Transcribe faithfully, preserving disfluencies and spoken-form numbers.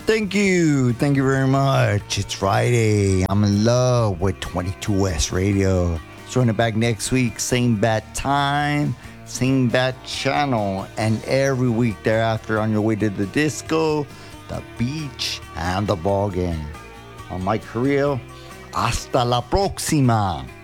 Thank you. Thank you very much. It's Friday. I'm in love with twenty-two West Radio. Join it back next week. Same bat time, same bat channel. And every week thereafter on your way to the disco, the beach, and the ball game. I'm Mike Carrillo. Hasta la próxima.